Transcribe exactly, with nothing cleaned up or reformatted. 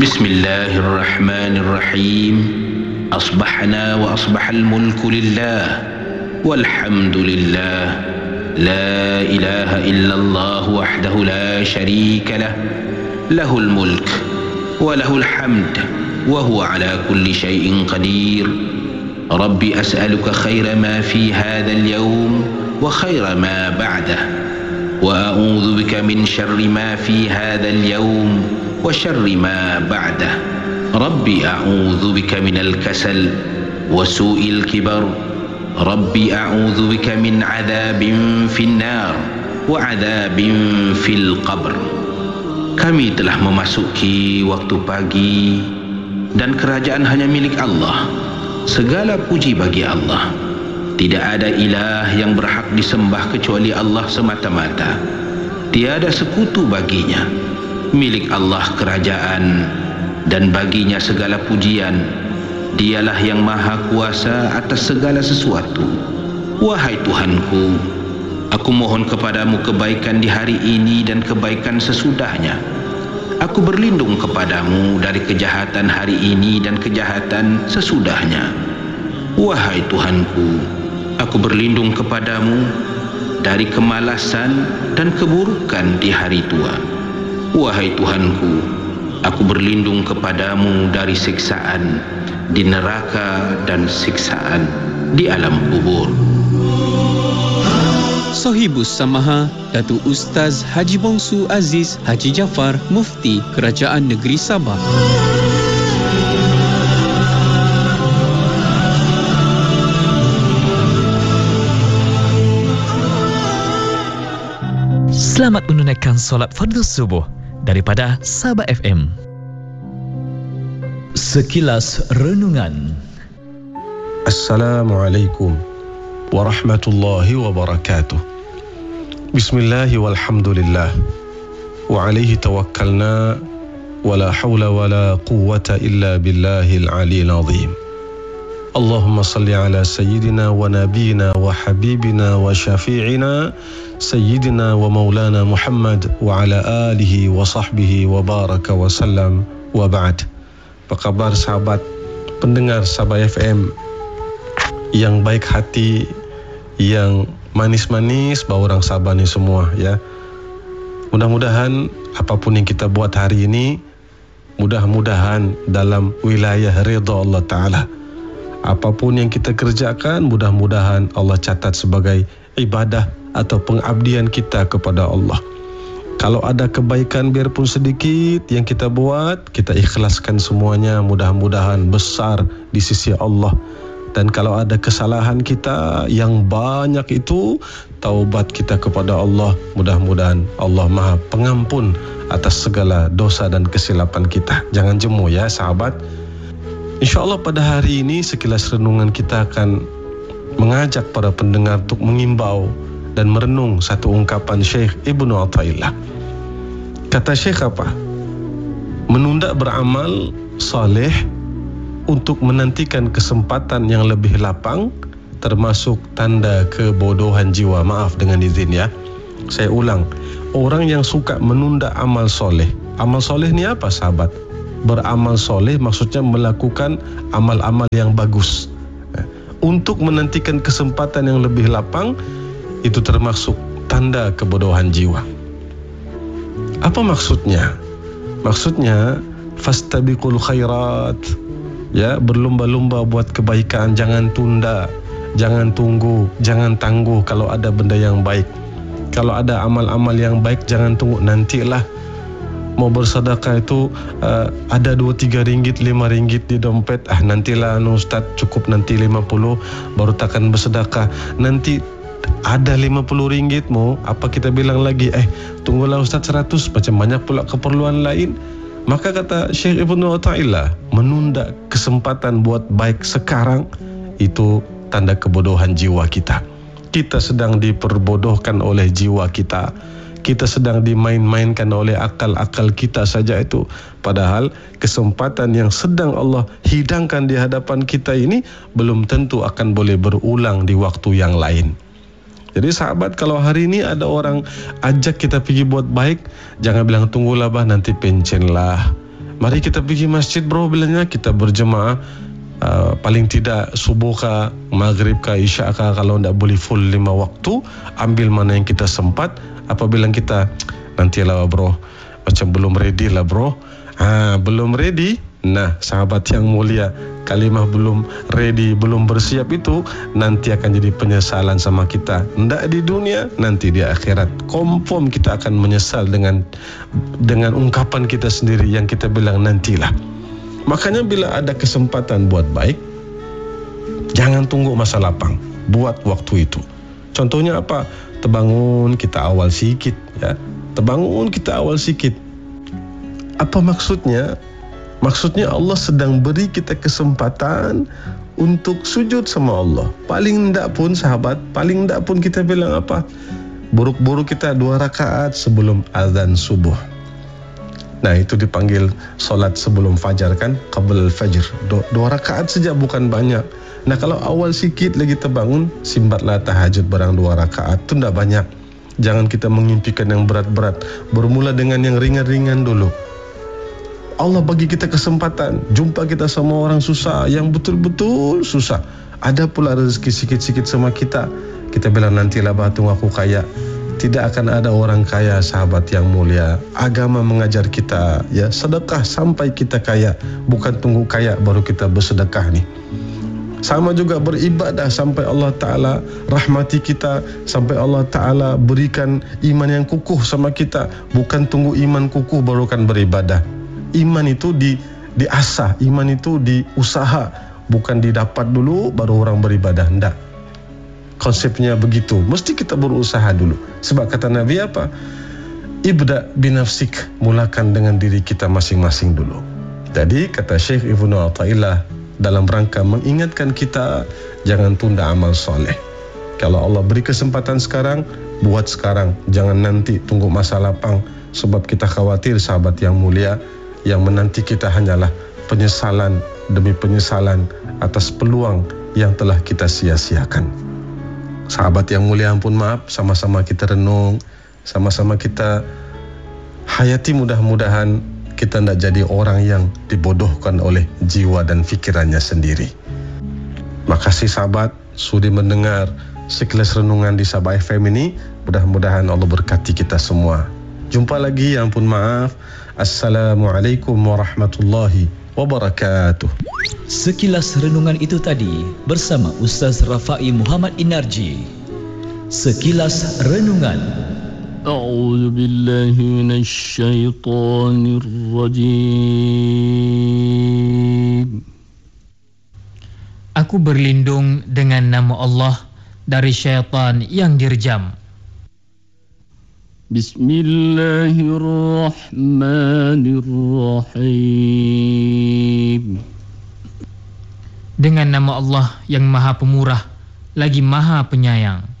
بسم الله الرحمن الرحيم أصبحنا وأصبح الملك لله والحمد لله لا إله إلا الله وحده لا شريك له له الملك وله الحمد وهو على كل شيء قدير ربي أسألك خير ما في هذا اليوم وخير ما بعده وأعوذ بك من شر ما في هذا اليوم وشر ما بعده ربي أعوذ بك من الكسل وسوء الكبر ربي أعوذ بك من عذاب في النار وعذاب في القبر. Kami telah memasuki waktu pagi dan kerajaan hanya milik Allah. Segala puji bagi Allah. Tidak ada ilah yang berhak disembah kecuali Allah semata-mata. Tiada sekutu baginya. Milik Allah kerajaan dan baginya segala pujian. Dialah yang maha kuasa atas segala sesuatu. Wahai Tuhanku, aku mohon kepadamu kebaikan di hari ini dan kebaikan sesudahnya. Aku berlindung kepadamu dari kejahatan hari ini dan kejahatan sesudahnya. Wahai Tuhanku, aku berlindung kepadamu dari kemalasan dan keburukan di hari tua. Wahai Tuhanku, aku berlindung kepadamu dari siksaan di neraka dan siksaan di alam kubur. Sohibus Samaha Datuk Ustaz Haji Bongsu Aziz Haji Jaafar Mufti Kerajaan Negeri Sabah. Selamat menunaikan solat fardu subuh daripada Sabah F M. Sekilas renungan. Assalamualaikum warahmatullahi wabarakatuh. Bismillahi walhamdulillah wa alaihi tawakkalna wa la hawla wa la quwwata illa billahil aliyil azim. Allahumma salli ala sayyidina wa nabiyina wa habibina wa syafi'ina sayyidina wa maulana Muhammad wa ala alihi wa sahbihi wa baraka wa sallam wa ba'd. Apa khabar sahabat pendengar Sabah F M yang baik hati, yang manis-manis bau orang Sabah ni semua ya. Mudah-mudahan apapun yang kita buat hari ini, mudah-mudahan dalam wilayah ridha Allah Ta'ala. Apapun yang kita kerjakan, mudah-mudahan Allah catat sebagai ibadah atau pengabdian kita kepada Allah. Kalau ada kebaikan biarpun sedikit yang kita buat, kita ikhlaskan semuanya, mudah-mudahan besar di sisi Allah. Dan kalau ada kesalahan kita yang banyak itu, taubat kita kepada Allah, mudah-mudahan Allah Maha Pengampun atas segala dosa dan kesilapan kita. Jangan jemu ya sahabat. InsyaAllah pada hari ini sekilas renungan kita akan mengajak para pendengar untuk mengimbau dan merenung satu ungkapan Syekh Ibnu Athaillah. Kata Syekh apa? Menunda beramal saleh untuk menantikan kesempatan yang lebih lapang termasuk tanda kebodohan jiwa. Maaf dengan izin ya. Saya ulang. Orang yang suka menunda amal soleh. Amal soleh ni apa sahabat? Beramal soleh maksudnya melakukan amal-amal yang bagus. Untuk menantikan kesempatan yang lebih lapang, itu termasuk tanda kebodohan jiwa. Apa maksudnya? Maksudnya fastabiqul khairat. Ya, berlumba-lumba buat kebaikan, jangan tunda, jangan tunggu, jangan tangguh kalau ada benda yang baik. Kalau ada amal-amal yang baik, jangan tunggu, nantilah. Mau bersedekah itu uh, ada dua tiga ringgit, lima ringgit di dompet, ah nantilah anu Ustaz, cukup nanti lima puluh baru takkan bersedekah. Nanti ada lima puluh ringgit mu, apa kita bilang lagi, eh tunggulah Ustaz seratus, macam banyak pula keperluan lain. Maka kata Syekh Ibnu Athaillah, menunda kesempatan buat baik sekarang itu tanda kebodohan jiwa kita. Kita sedang diperbodohkan oleh jiwa kita. Kita sedang dimain-mainkan oleh akal-akal kita saja itu. Padahal kesempatan yang sedang Allah hidangkan di hadapan kita ini belum tentu akan boleh berulang di waktu yang lain. Jadi sahabat, kalau hari ini ada orang ajak kita pergi buat baik, jangan bilang tunggulah bah nanti pencen lah. Mari kita pergi masjid bro, bilanya kita berjemaah. Uh, paling tidak subuh kah, maghrib kah, isya kah, kalau tidak boleh full lima waktu, ambil mana yang kita sempat. Apabila kita nantilah bro, macam belum ready lah bro, ha, belum ready. Nah sahabat yang mulia, kalimah belum ready, belum bersiap itu nanti akan jadi penyesalan sama kita. Tidak di dunia, nanti di akhirat. Confirm kita akan menyesal dengan dengan ungkapan kita sendiri yang kita bilang nantilah. Makanya bila ada kesempatan buat baik, jangan tunggu masa lapang, buat waktu itu. Contohnya apa? Terbangun kita awal sikit, ya. Terbangun kita awal sikit. Apa maksudnya? Maksudnya Allah sedang beri kita kesempatan untuk sujud sama Allah. Paling tidak pun sahabat, paling tidak pun kita bilang apa? Buruk-buruk kita dua rakaat sebelum azan subuh. Nah itu dipanggil solat sebelum fajar kan, qabl al-fajr. Dua, dua rakaat saja, bukan banyak. Nah kalau awal sikit lagi terbangun, simbatlah tahajud barang dua rakaat. Itu tidak banyak. Jangan kita mengimpikan yang berat-berat. Bermula dengan yang ringan-ringan dulu. Allah bagi kita kesempatan. Jumpa kita sama orang susah, yang betul-betul susah. Ada pula rezeki sikit-sikit sama kita. Kita bilang nantilah bah, tunggu aku kaya. Tidak akan ada orang kaya sahabat yang mulia. Agama mengajar kita, ya, sedekah sampai kita kaya. Bukan tunggu kaya baru kita bersedekah nih. Sama juga beribadah sampai Allah Ta'ala rahmati kita, sampai Allah Ta'ala berikan iman yang kukuh sama kita. Bukan tunggu iman kukuh baru kan beribadah. Iman itu di diasah, iman itu diusaha, bukan didapat dulu baru orang beribadah. Tidak. Konsepnya begitu. Mesti kita berusaha dulu. Sebab kata Nabi apa? Ibda binafsik, mulakan dengan diri kita masing-masing dulu. Jadi kata Syekh Ibnu Athaillah dalam rangka mengingatkan kita, jangan tunda amal soleh. Kalau Allah beri kesempatan sekarang, buat sekarang. Jangan nanti tunggu masa lapang. Sebab kita khawatir sahabat yang mulia, yang menanti kita hanyalah penyesalan demi penyesalan atas peluang yang telah kita sia-siakan. Sahabat yang mulia, ampun maaf, sama-sama kita renung, sama-sama kita hayati, mudah-mudahan kita tidak jadi orang yang dibodohkan oleh jiwa dan fikirannya sendiri. Makasih sahabat sudi mendengar sekilas renungan di Sabah F M ini. Mudah-mudahan Allah berkati kita semua. Jumpa lagi, ampun maaf. Assalamualaikum warahmatullahi wabarakatuh. Sekilas renungan itu tadi bersama Ustaz Rafai Muhammad Inarji. Sekilas renungan. A'udzu billahi minasyaitonir rajim. Aku berlindung dengan nama Allah dari syaitan yang dirjam. Bismillahirrahmanirrahim. Dengan nama Allah yang Maha Pemurah lagi Maha Penyayang.